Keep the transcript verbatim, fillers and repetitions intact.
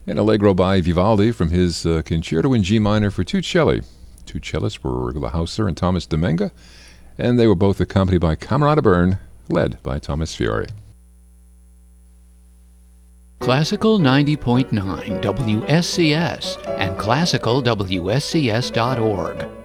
and Allegro by Vivaldi from his uh, Concerto in G minor for two celli. Two cellists were Ursula Hauser and Thomas Domenga, and they were both accompanied by Camerata Bern, led by Thomas Fiore. Classical ninety point nine W S C S and classical W S C S dot org.